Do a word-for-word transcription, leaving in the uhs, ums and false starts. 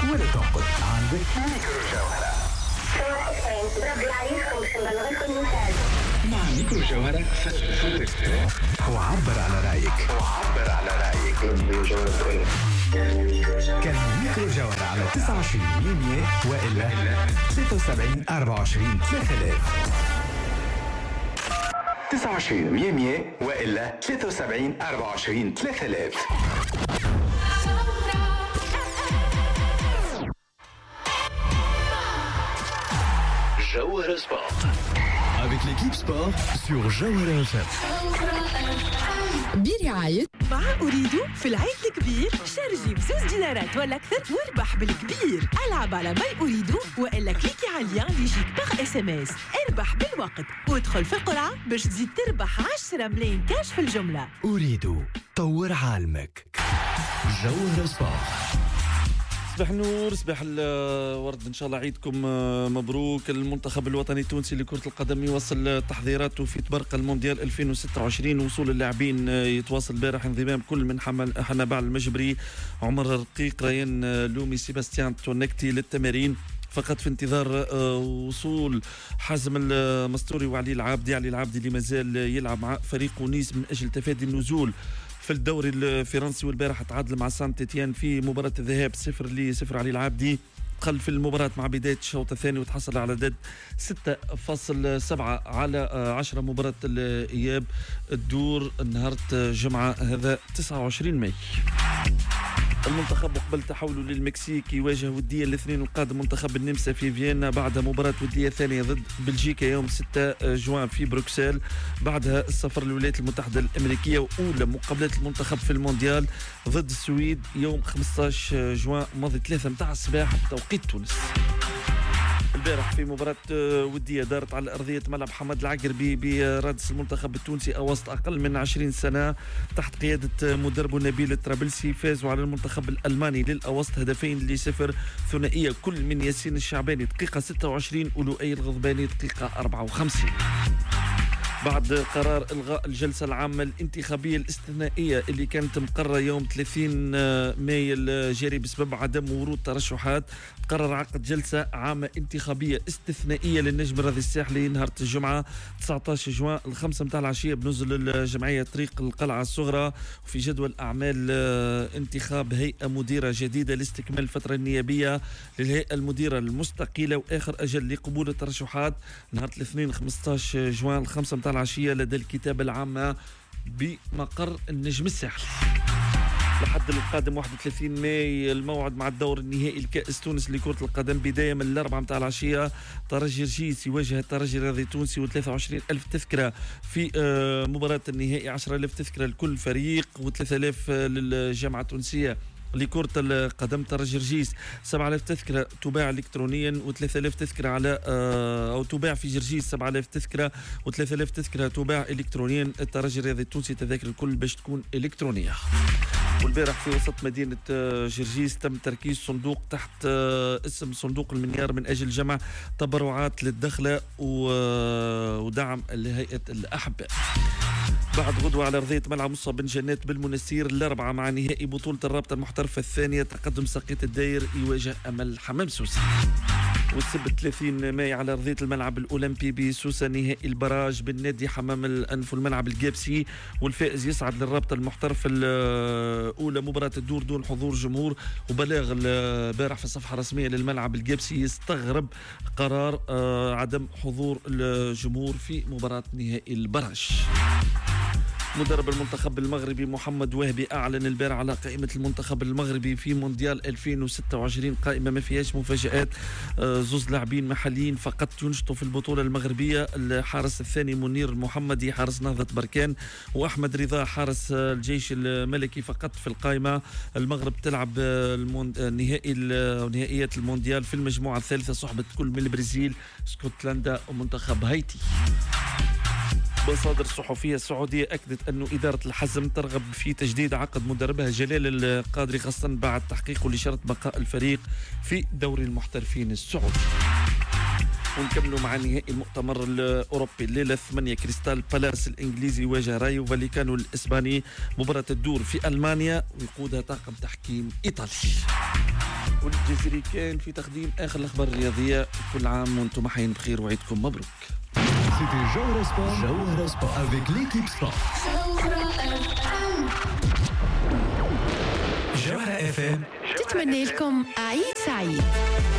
ولا تعقد عندك ميكرو جوهرة. ربي عليكم باش نبلغكم المثال. مع ميكرو جوهرة فتفوتك وعبر على رأيك وعبر على رأيك. كان ميكرو جوهرة على تسعة وعشرين مية وإلا ثلاثة وسبعين أربعة وعشرين ثلاثة آلاف. تسعة وعشرين مية وإلا ثلاثة وسبعين أربعة وعشرين ثلاثة آلاف. Jawhara Sport. Avec l'équipe sport sur Jawhara F M. برعاية مع أريدو في العيد الكبير شارجي بزوز دينارات ولا أكثر واربح بالكبير. ألعب على ماي أريدو وإلا كليكي على اللين اللي يجيك باغ اس ام اس. اربح بالوقت وادخل في القرعة باش تزيد تربح عشرة ملايين كاش في الجملة. أريدو طور عالمك. جوهرة سبورت. صباح النور، صباح الورد، ان شاء الله عيدكم مبروك. المنتخب الوطني التونسي لكرة القدم يواصل تحضيراته في تبرقة المونديال ألفين وستة وعشرين. وصول اللاعبين يتواصل البارح انضمام كل من حنبال المجبري، عمر الرقيق، ريان لومي، سيباستيان تونكتي للتمارين فقط في انتظار وصول حازم المستوري وعلي العابدي. علي العابدي اللي مازال يلعب مع فريق نيس من اجل تفادي النزول في الدوري الفرنسي، والبارح تعادل مع سانت تيتيان في مباراة الذهاب صفر لصفر. علي العابدي قل في المباراة مع بداية الشوط الثاني وتحصل على عدد ستة فاصلة سبعة على عشرة. مباراة الإياب الدور النهار جمعة هذا تسعة وعشرين ماي. المنتخب قبل تحوله للمكسيك يواجه ودية الاثنين القادم منتخب النمسا في فيينا، بعد مباراة ودية ثانية ضد بلجيكا يوم ستة جوان في بروكسل. بعدها السفر للولايات المتحدة الأمريكية وأولى مقابلات المنتخب في المونديال ضد السويد يوم خمسة عشر جوان ماضي ثلاثة متاع الصباح بتوقيت تونس. البارح في مباراة ودية دارت على أرضية ملعب حمد العقربي برادس المنتخب التونسي أوسط أقل من عشرين سنة تحت قيادة مدربه نبيل الطرابلسي. فازوا على المنتخب الألماني للأوسط هدفين لصفر، ثنائية كل من ياسين الشعباني دقيقة ستة وعشرين ولؤي الغضباني دقيقة أربعة وخمسين. بعد قرار إلغاء الجلسة العامة الانتخابية الاستثنائية اللي كانت مقررة يوم ثلاثين ماي الجاري بسبب عدم ورود ترشحات، قرر عقد جلسة عامة انتخابية استثنائية للنجم الرياضي الساحلي نهار الجمعة تسعة عشر جوان الخمسة متاع العشية بنزل الجمعية طريق القلعة الصغرى. وفي جدول أعمال انتخاب هيئة مديرة جديدة لاستكمال الفترة النيابية للهيئة المديرة المستقيلة، وآخر أجل لقبول الترشحات نهار الاثنين خمسة عشر جوان الخمسة متاع العشية لدى الكتابة العامة بمقر النجم الساحلي. لحد القادم واحد وثلاثين ماي الموعد مع الدور النهائي الكأس تونس لكرة القدم، بداية من الأربعة متاع العشية. ترجي رجيس يواجه الترجي الرياضي التونسي وثلاثة وعشرين ألف تذكرة في مباراة النهائي، عشرة آلاف تذكرة لكل فريق وثلاثة آلاف للجامعة التونسية لكرة القدم. ترجي رجيس سبعة آلاف تذكرة تباع إلكترونيا وثلاثة آلاف تذكرة على أو تباع في جرجيس سبعة آلاف تذكرة وثلاثة آلاف تذكرة تباع إلكترونيا. الترجي الرياضي التونسي تذاكر الكل باش تكون إلكترونية. والبارح في وسط مدينة جرجيس تم تركيز صندوق تحت اسم صندوق المنيار من أجل جمع تبرعات للدخلة ودعم لهيئة الأحباء. بعد غدوة على أرضية ملعب مصعب بن جنات بالمنستير الأربعة مع نهائي بطولة الرابطة المحترفة الثانية، تقدم ساقية الداير يواجه أمل حمام سوسة. والسبت ثلاثين ماي على أرضية الملعب الأولمبي بسوسة نهائي البراج بالنادي حمام الأنف والملعب الجابسي، والفائز يصعد للرابطة المحترفة الأولى. مباراة الدور دون حضور جمهور، وبلاغ البارح في الصفحة الرسمية للملعب الجابسي يستغرب قرار عدم حضور الجمهور في مباراة نهائي البراج. مدرب المنتخب المغربي محمد وهبي أعلن البارح على قائمة المنتخب المغربي في مونديال ألفين وستة وعشرين، قائمة ما فيهاش مفاجآت، زوز لاعبين محليين فقط ينشطوا في البطولة المغربية. الحارس الثاني منير المحمدي حارس نهضة بركان، وأحمد رضا حارس الجيش الملكي فقط في القائمة. المغرب تلعب النهائي نهائيات المونديال في المجموعة الثالثة صحبة كل من البرازيل، اسكتلندا ومنتخب هايتي. مصادر صحفية سعودية أكدت أن إدارة الحزم ترغب في تجديد عقد مدربها جلال القادري، خاصة بعد تحقيقه لشرط بقاء الفريق في دوري المحترفين السعودي. ونكملوا مع نهائي المؤتمر الأوروبي الليلة ثمانية كريستال بالاس الإنجليزي يواجه رايو فاليكانو الإسباني. مباراة الدور في ألمانيا ويقودها طاقم تحكيم إيطالي. والجزيري كان في تقديم آخر الأخبار الرياضية. كل عام وانتم حيين بخير وعيدكم مبروك. C'était Jawara Sport, Jawara Sport avec l'équipe Sport. جوهرة اف ام تتمنى لكم عيد سعيد.